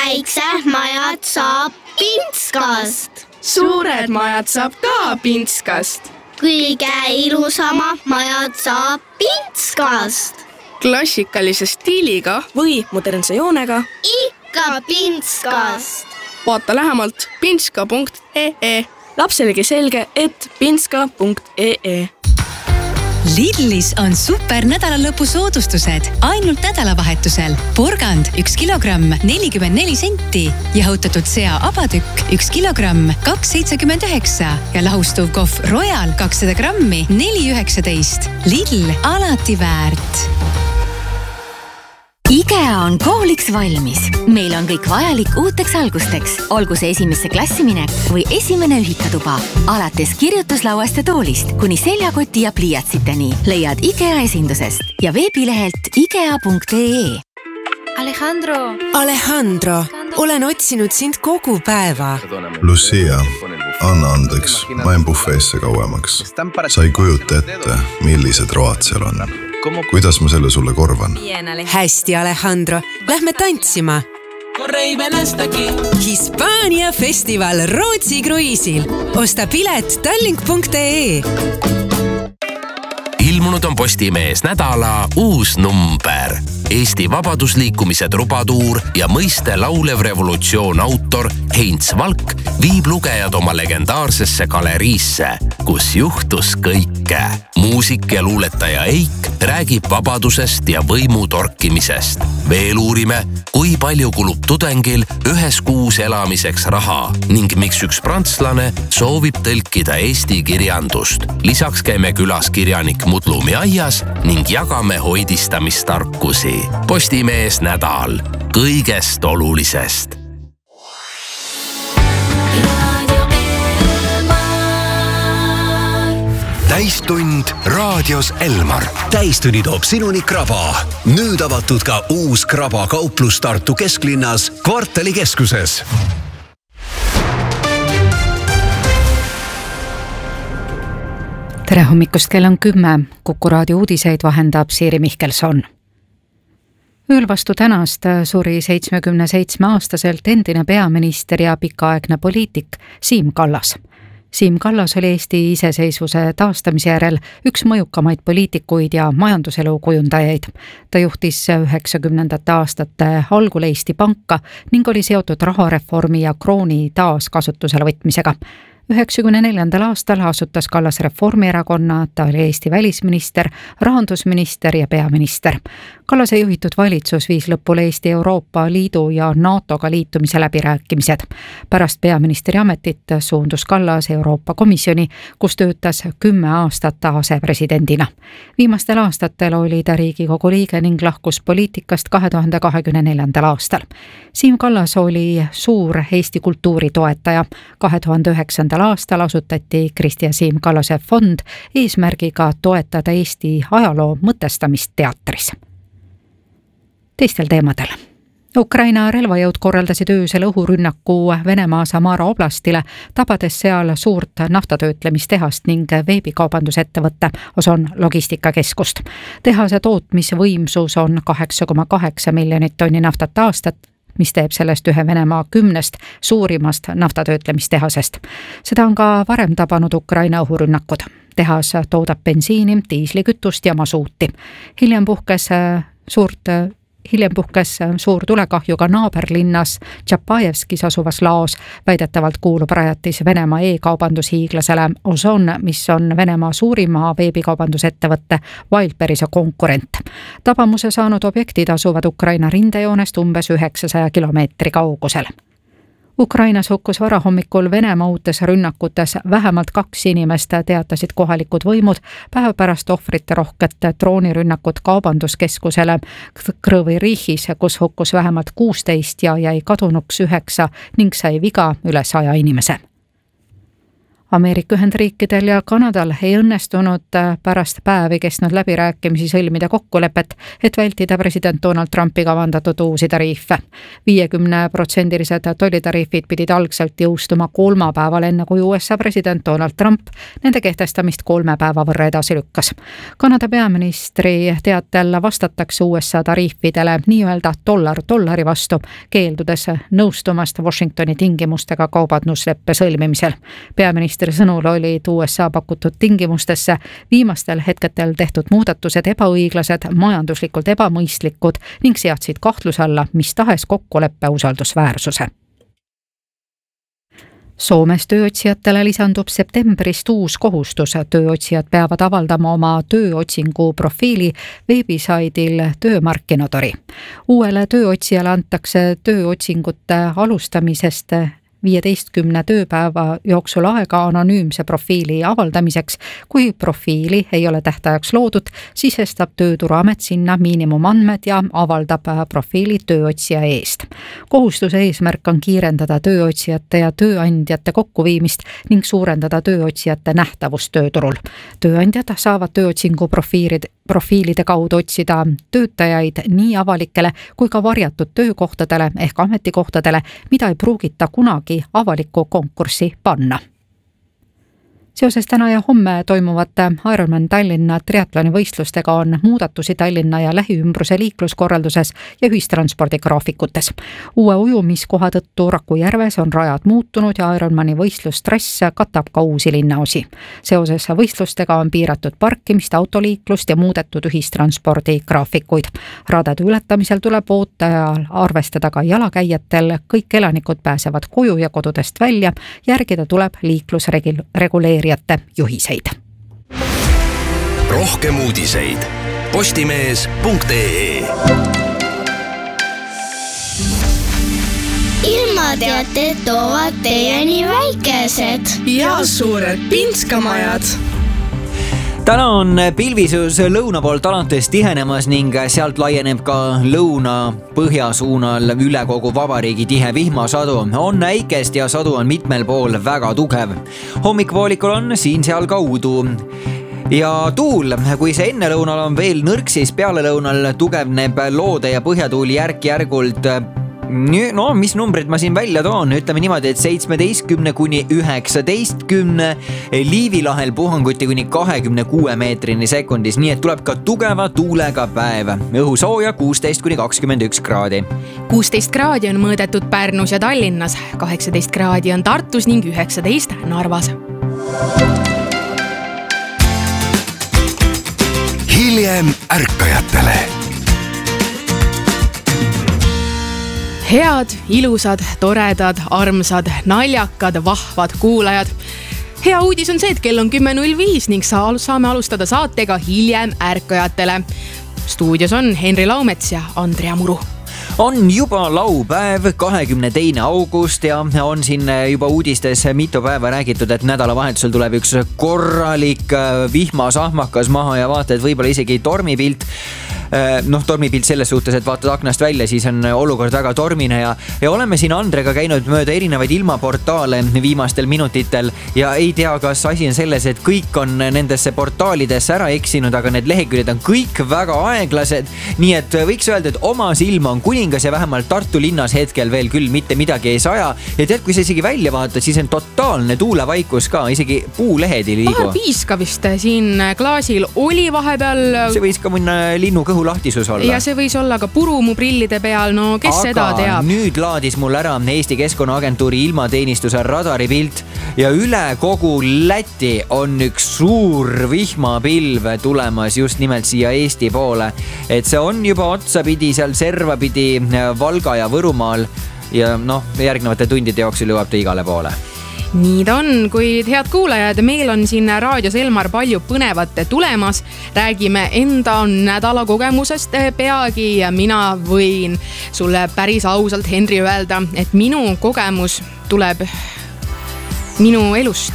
väiksed majad saab Pintskast. Suured majad saab ka Pintskast. Kõige ilusamad majad saab Pintskast. Klassikalise stiiliga või modernse joonega. Ikka Pintskast. Vaata lähemalt pintska.ee. Lapselegi selge, et pintska.ee. Lidlis on super nädalalõpu soodustused ainult nädalavahetusel. Porgand 1 kilogramm 44 senti, jahutatud sea abatükk 1 kilogramm 2,79 ja lahustuv kohv Royal 200 grammi 4,19. Lidl, alati väärt. IKEA on kooliks valmis. Meil on kõik vajalik uuteks algusteks, olgu see esimesse klassi minek või esimene ühikatuba. Alates kirjutuslauast ja toolist kuni seljakoti ja pliiatsiteni leiad IKEA esindusest ja veebilehelt ikea.ee. Alejandro, olen otsinud sind kogu päeva. Lucia, anna andeks, ma jäin bufeesse kauemaks. Sa ei kujuta ette, millised road seal on. Kuidas ma selle sulle korvan? Hästi, Alejandro. Lähme tantsima. Hispaania festival Rootsi kruiisil. Osta pilet tallink.ee. Ilmunud on Postimees nädala uus number. Eesti vabadusliikumise trubatuur ja mõiste laulev revolutsioon autor Heinz Valk viib lugejad oma legendaarsesse galeriisse, kus juhtus kõike. Muusik ja luuletaja Eik räägib vabadusest ja võimu torkimisest. Veel uurime, kui palju kulub tudengil ühes kuus elamiseks raha ning miks üks prantslane soovib tõlkida eesti kirjandust. Lisaks käime külas kirjanik Mudlumi aias ning jagame hoidistamistarkusi. Postimees nädal kõigest olulisest. Täistund raadios Elmar. Täistunni toob sinuni Kraba. Nüüd avatud ka uus Kraba kauplus Tartu kesklinnas Kvartali keskuses. Tere hommikust, kell on 10. Kuku raadio uudiseid vahendab Siiri Mihkelson. Ööl vastu tänast suri 77-aastaselt endine peaminister ja pikaaegne poliitik Siim Kallas. Siim Kallas oli Eesti iseseisvuse taastamise järel üks mõjukamaid poliitikuid ja majanduselu kujundajaid. Ta juhtis 90. aastate algul Eesti Panka ning oli seotud rahareformi ja krooni taaskasutusele võtmisega. 94. aastal asutas Kallas Reformierakonna, ta oli Eesti välisminister, rahandusminister ja peaminister. Kallase juhitud valitsus viis lõpule Eesti Euroopa Liidu ja NATOga liitumise läbirääkimised. Pärast peaministri ametit suundus Kallas Euroopa Komisjoni, kus töötas 10 aastat asepresidendina. Viimastel aastatel oli ta Riigikogu liige ning lahkus poliitikast 2024. aastal. Siim Kallas oli suur Eesti kultuuri toetaja. 2009. aastal asutati Kristi ja Siim Kallase fond eesmärgiga toetada Eesti ajaloo mõtestamist teatris. Teistel teemadel. Ukraina relvajõud korraldasid öösel õhurünnaku Venemaa Samara oblastile, tabades seal suurt naftatöötlemistehast ning veebikaubandusettevõtte Ozon logistikakeskust. Tehase tootmisvõimsus on 8,8 miljonit tonni naftat aastat, mis teeb sellest ühe Venemaa 10 suurimast naftatöötlemistehasest. Seda on ka varem tabanud Ukraina õhurünnakud. Tehas toodab bensiini, diislikütust ja masuuti. Hiljem puhkes suur tulekahju ka naaberlinnas Tšapajevskis asuvas laos. Väidetavalt kuulub rajatis Venemaa e-kaubandushiiglasele Ozon, mis on Venemaa suurima veebikaubandusettevõtte Wildberries konkurent. Tabamuse saanud objektid asuvad Ukraina rindejoonest umbes 900 kilomeetri kaugusel. Ukrainas hukkus varahommikul Venemaa uutes rünnakutes vähemalt 2 inimest, teatasid kohalikud võimud päev pärast ohvrite rohket droonirünnakut kaubanduskeskusele Krõvi Rihis, kus hukkus vähemalt 16 ja jäi kadunuks 9 ning sai viga üle 100 inimese. Ameerika Ühendriikidel ja Kanadal ei õnnestunud pärast päevi kestnud läbirääkimisi sõlmida kokkulepet, et vältida president Donald Trumpi kavandatud uusi tariife. 50% tollitariifid pidid algselt jõustuma kolmapäeval, enne kui USA president Donald Trump nende kehtestamist 3 päeva võrra edasi lükkas. Kanada peaministri teatel vastatakse USA tariifidele nii-öelda dollar dollari vastu, keeldudes nõustumast Washingtoni tingimustega kaubandusleppe sõlmimisel. Peaministri sõnul olid USA pakutud tingimustesse viimastel hetketel tehtud muudatused ebaõiglased, majanduslikult ebamõistlikud ning seadsid kahtluse alla mis tahes kokkuleppe usaldusväärsuse. Soomes tööotsijatele lisandub septembrist uus kohustus. Tööotsijad peavad avaldama oma tööotsingu profiili veebisaidil Töömarkkinotori. Uuele tööotsijale antakse tööotsingute alustamisest 15 tööpäeva jooksul aega anonüümse profiili avaldamiseks. Kui profiili ei ole tähtajaks loodud, sisestab Tööturuamet sinna miinimumandmed ja avaldab profiili tööotsija eest. Kohustuse eesmärk on kiirendada tööotsijate ja tööandjate kokkuviimist ning suurendada tööotsijate nähtavust tööturul. Tööandjad saavad tööotsingu profiilide kaudu otsida töötajaid nii avalikele kui ka varjatud töökohtadele ehk ametikohtadele, mida ei pruugita kunagi avalikku konkurssi panna. Seoses täna ja homme toimuvate Ironman Tallinna triatloni võistlustega on muudatusi Tallinna ja lähiümbruse liikluskorralduses ja ühistranspordigraafikutes. Uue ujumiskoha tõttu Rakujärves on rajad muutunud ja Ironmani võistlustrass katab ka uusi linnaosi. Seoses võistlustega on piiratud parkimist, autoliiklust ja muudetud ühistranspordigraafikuid. Radade ületamisel tuleb ootajal arvestada ka jalakäijatel, kõik elanikud pääsevad koju ja kodudest välja, järgida tuleb liiklusreguleerijate juhiseid. Rohkem uudiseid postimees.ee. Ilmateated toovad teieni väikesed ja suured pinskamajad. Täna on pilvisus lõuna poolt alates tihenemas ning sealt laieneb ka lõuna-põhja suunal üle kogu vabariigi tihe vihmasadu. On äikest ja sadu on mitmel pool väga tugev. Hommikupoolikul on siin-seal ka udu. Ja tuul, kui see enne lõunal on veel nõrk, siis peale lõunal tugevneb loode ja põhjatuul järk-järgult. No, mis numbrid ma siin välja toon? Ütleme niimoodi, et 17 kuni 19, Liivi lahel puhanguti kuni 26 meetrini sekundis, nii et tuleb ka tugeva tuulega päev. Õhu sooja 16 kuni 21 kraadi. 16 kraadi on mõõdetud Pärnus ja Tallinnas, 18 kraadi on Tartus ning 19 Narvas. Hiljem ärkajatele. Head, ilusad, toredad, armsad, naljakad, vahvad kuulajad. Hea uudis on see, et kell on 10.05 ning saame alustada saatega Hiljem ärkajatele. Stuudios on Henri Laumets ja Andrea Muru. On juba laupäev, 22. august ja on siin juba uudistes mitu päeva räägitud, et nädalavahetusel tuleb üks korralik vihmasahmakas maha ja vaata, et võib-olla isegi tormipilt. Tormipilt selles suhtes, et vaatad aknast välja, siis on olukord väga tormine ja oleme siin Andrega käinud mööda erinevaid ilmaportaale viimastel minutitel ja ei tea, kas asi on selles, et kõik on nendesse portaalidesse ära eksinud, aga need leheküljed on kõik väga aeglased, nii et võiks öelda, et oma silma on kuningas ja vähemalt Tartu linnas hetkel veel küll mitte midagi ei saja ja tead, kui sa isegi välja vaatad, siis on totaalne tuulevaikus ka, isegi puulehed ei liigu. Piiska vist siin klaasil oli vahepeal. See võis ka mõnda linnu kõhu lahtisus olla. Ja see võis olla ka puru mu prillide peal, no kes seda teab. Aga nüüd laadis mul ära Eesti Keskkonnaagentuuri ilmateenistuse radaripilt ja üle kogu Läti on üks suur vihmapilv tulemas just nimelt siia Eesti poole. Et see on juba otsapidi seal servapidi Valga ja Võrumaal ja järgnevate tundide jooksul jõuab ta igale poole. Nii ta on, kuid head kuulajad, meil on siin raadios Elmar palju põnevat tulemas. Räägime enda nädala kogemusest peagi ja mina võin sulle päris ausalt, Henri, öelda, et minu kogemus tuleb minu elust.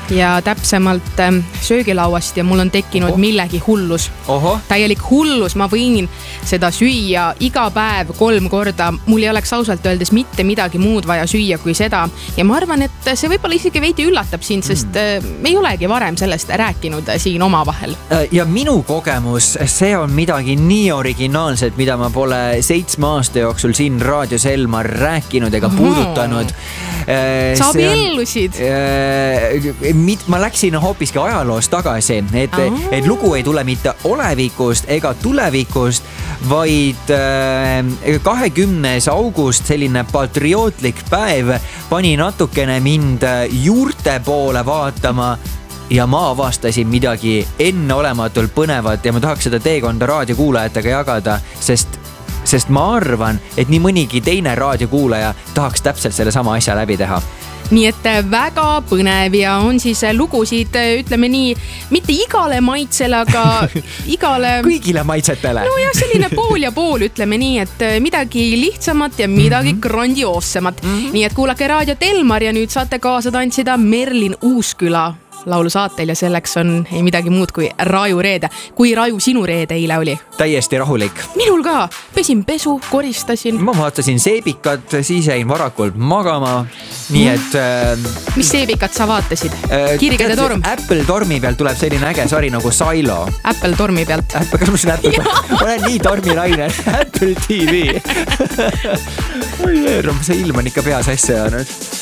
ja täpsemalt söögilauast ja mul on tekkinud millegi hullus. Täielik hullus, ma võin seda süüa iga päev 3 korda. Mul ei oleks ausalt öeldes mitte midagi muud vaja süüa kui seda. Ja ma arvan, et see võib-olla isegi veidi üllatab sind, sest me ei olegi varem sellest rääkinud siin omavahel. Ja minu kogemus, see on midagi nii originaalset, mida ma pole 7 aasta jooksul siin raadios Elmar rääkinud ega puudutanud. Sa abiellusid? Ma läksin hoopiski ajaloos tagasi, et lugu ei tule mitte olevikust ega tulevikust, vaid 20. august, selline patriootlik päev, pani natukene mind juurte poole vaatama ja ma avastasin midagi enneolematult põnevat ja ma tahaks seda teekonda raadiokuulajatega jagada, sest ma arvan, et nii mõnigi teine raadiokuulaja tahaks täpselt selle sama asja läbi teha. Nii et väga põnev ja on siis lugusid, ütleme nii, mitte igale maitsele, aga igale... Kõigile maitsetele. No ja selline pool ja pool, ütleme nii, et midagi lihtsamat ja midagi grandioossemat. Nii et kuulake raadiot Elmar ja nüüd saate kaasa tantsida Merlin Uusküla laulusaatel ja selleks on ei midagi muud kui Raju reede. Kui Raju sinu reede eile oli? Täiesti rahulik. Minul ka. Pesin pesu, koristasin. Ma vaatasin seebikat, siis jäin varakult magama. Nii et... Mis seebikat sa vaatasid? Kirgede torm? Apple tormi pealt tuleb selline äge sari nagu Silo. Apple tormi pealt? Kas ma siin Apple tormi? Ma olen nii tormi laine. Apple TV. See ilm on ikka peas asja jäänud.